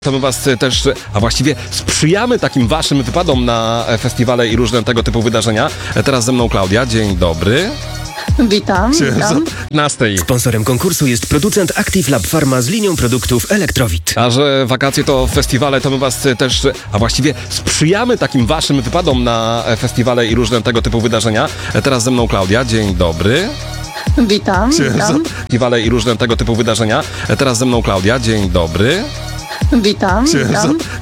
To my was też, a właściwie sprzyjamy takim waszym wypadom na festiwale i różne tego typu wydarzenia. Teraz ze mną Klaudia, dzień dobry. Witam. 15. Sponsorem konkursu jest producent Active Lab Pharma z linią produktów Elektrowit. A że wakacje to festiwale, to my was też, a właściwie sprzyjamy takim waszym wypadom na festiwale i różne tego typu wydarzenia. Teraz ze mną Klaudia, dzień dobry. Witam. Festiwale i różne tego typu wydarzenia. Teraz ze mną Klaudia, dzień dobry. Witam.